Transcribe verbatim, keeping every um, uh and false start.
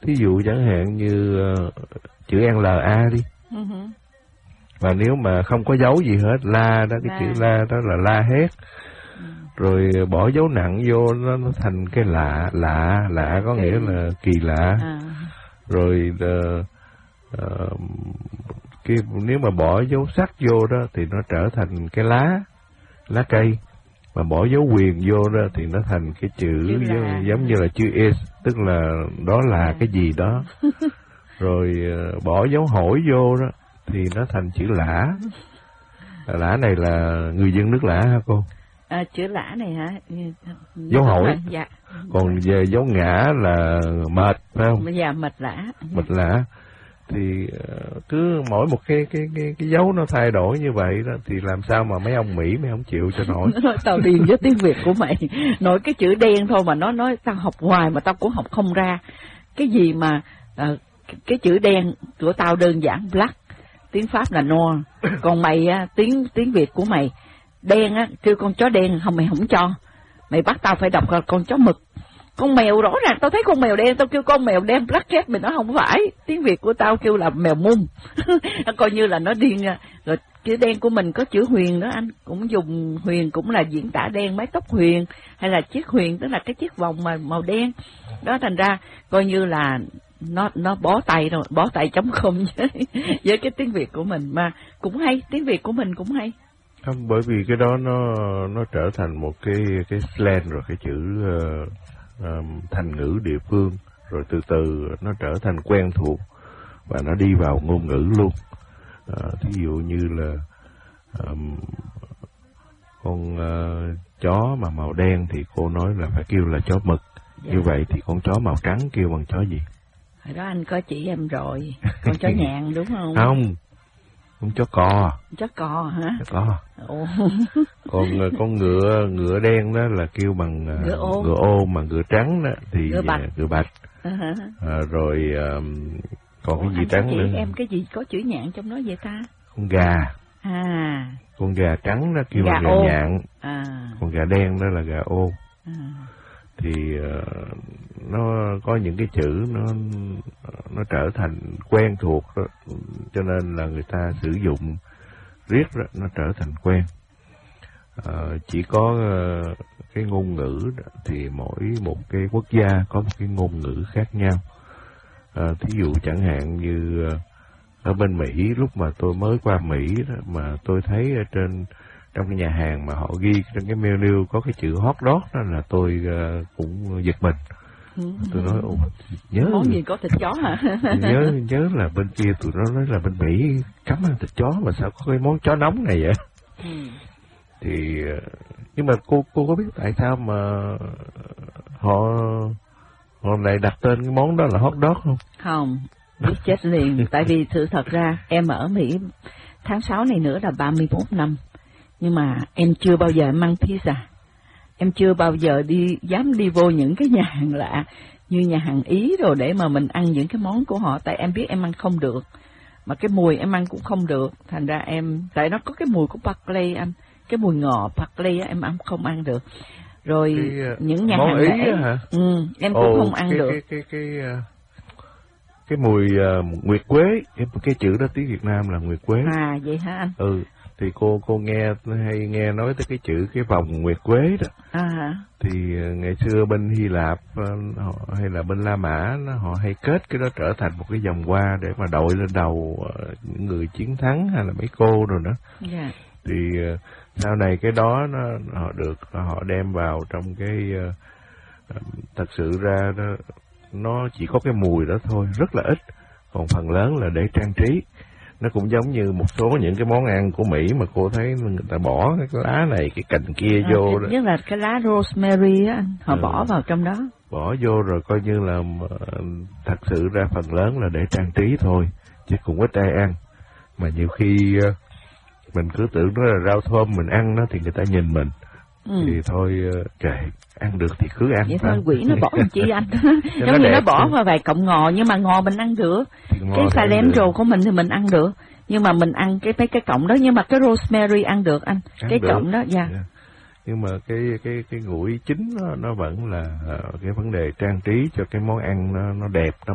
thí dụ chẳng hạn như uh, chữ L A đi. Uh-huh. Và nếu mà không có dấu gì hết, la đó, cái la. Chữ la đó là la hét. Ừ. Rồi bỏ dấu nặng vô nó, nó thành cái lạ, lạ, lạ có nghĩa là kỳ lạ. À. Rồi uh, uh, cái, nếu mà bỏ dấu sắc vô đó thì nó trở thành cái lá, lá cây. Mà bỏ dấu quyền vô đó thì nó thành cái chữ giống, giống như là chữ S, tức là đó là à. Cái gì đó. Rồi uh, bỏ dấu hỏi vô đó thì nó thành chữ lã. Lã này là người dân nước Lã hả cô? À, chữ lã này hả? Dấu hỏi. Dạ. Còn về dấu ngã là mệt, phải không? Dạ, mệt lã. Mệt lã. Thì cứ mỗi một cái cái cái cái dấu nó thay đổi như vậy đó thì làm sao mà mấy ông Mỹ mấy ông chịu cho nổi. Nó nói tao điền với tiếng Việt của mày, nói cái chữ đen thôi mà nó nói tao học hoài mà tao cũng học không ra. Cái gì mà uh, cái chữ đen của tao đơn giản black, tiếng Pháp là noir, còn mày á, tiếng tiếng Việt của mày đen á, kêu con chó đen không, mày không cho, mày bắt tao phải đọc là con chó mực. Con mèo rõ ràng tao thấy con mèo đen, tao kêu con mèo đen black cat, mày nói không phải, tiếng Việt của tao kêu là mèo mung. Coi như là nó điên. Rồi chữ đen của mình có chữ huyền đó anh, cũng dùng huyền cũng là diễn tả đen, mái tóc huyền, hay là chiếc huyền tức là cái chiếc vòng mà màu đen đó, thành ra coi như là nó nó bó tay rồi, bó tay chấm không với, với cái tiếng Việt của mình, mà cũng hay, tiếng Việt của mình cũng hay. Không, bởi vì cái đó nó nó trở thành một cái cái slang rồi, cái chữ uh, um, thành ngữ địa phương, rồi từ từ nó trở thành quen thuộc và nó đi vào ngôn ngữ luôn. Uh, thí dụ như là um, con uh, chó mà màu đen thì cô nói là phải kêu là chó mực. Dạ. Như vậy thì con chó màu trắng kêu bằng chó gì? Hồi đó anh có chỉ em rồi, con chó nhạn đúng không? Không, con chó cò. Chó cò hả? Chó cò. Ồ. Còn con ngựa ngựa đen đó là kêu bằng ngựa ô, ngựa ô mà ngựa trắng đó thì ngựa bạch. Ngựa bạch. Uh-huh. À, rồi um, còn Ủa, cái gì trắng nữa? Em cái gì có chữ nhạn trong đó vậy ta? Con gà. À. Con gà trắng đó kêu gà là gà ô. nhạn. À. Con gà đen đó là gà ô. À. Thì uh, nó có những cái chữ nó nó trở thành quen thuộc đó, cho nên là người ta sử dụng riết đó, nó trở thành quen. Uh, chỉ có uh, cái ngôn ngữ đó, thì mỗi một cái quốc gia có một cái ngôn ngữ khác nhau. Uh, thí dụ chẳng hạn như uh, ở bên Mỹ, lúc mà tôi mới qua Mỹ đó, mà tôi thấy ở trên trong cái nhà hàng mà họ ghi trên cái menu có cái chữ hot dog đó là tôi uh, cũng giật mình. Ừ. Tôi nói ồ, nhớ món gì có thịt chó hả? nhớ nhớ là bên kia tụi nó nói là bên Mỹ cấm ăn thịt chó mà sao có cái món chó nóng này vậy? Ừ. Thì nhưng mà cô cô có biết tại sao mà họ họ lại đặt tên cái món đó là hot dog không? Không, biết chết liền. Tại vì sự thật ra em ở Mỹ tháng sáu này nữa là ba mươi mốt năm, nhưng mà em chưa bao giờ em ăn pizza. Em chưa bao giờ đi dám đi vô những cái nhà hàng lạ như nhà hàng Ý rồi để mà mình ăn những cái món của họ, tại em biết em ăn không được, mà cái mùi em ăn cũng không được, thành ra em, tại nó có cái mùi của parsley anh, cái mùi ngò parsley em ăn không ăn được. Rồi cái, những nhà hàng lạ hả? Ừ, em cũng Ồ, không ăn cái, được. Cái cái cái cái, cái mùi uh, nguyệt quế, cái chữ đó tiếng Việt Nam là nguyệt quế. À vậy hả anh? Ừ. Thì cô cô nghe hay nghe nói tới cái chữ cái vòng nguyệt quế đó. À. Thì ngày xưa bên Hy Lạp hay là bên La Mã nó, họ hay kết cái đó trở thành một cái vòng hoa để mà đội lên đầu những người chiến thắng hay là mấy cô rồi nữa. Yeah. Thì sau này cái đó nó họ được họ đem vào trong cái thật sự ra nó, nó chỉ có cái mùi đó thôi, rất là ít, còn phần lớn là để trang trí. Nó cũng giống như một số những cái món ăn của Mỹ mà cô thấy người ta bỏ cái lá này, cái cành kia à, vô đó. Nhất là cái lá rosemary á, họ ừ. bỏ vào trong đó. Bỏ vô rồi coi như là thật sự ra phần lớn là để trang trí thôi, chứ cũng ít ai ăn. Mà nhiều khi mình cứ tưởng nó là rau thơm mình ăn nó thì người ta nhìn mình. Ừ. Thì thôi kệ, ăn được thì cứ ăn. Vậy thôi quỷ nó bỏ làm chi anh. Giống nó như nó bỏ vào vài cọng ngò, nhưng mà ngò mình ăn được. Cái cilantro của mình thì mình ăn được, nhưng mà mình ăn cái mấy cái cọng đó, nhưng mà cái rosemary ăn được anh. Ăn cái được. Cọng đó, dạ. Yeah. Yeah. Nhưng mà cái cái cái nguội chính nó nó vẫn là cái vấn đề trang trí cho cái món ăn nó nó đẹp, nó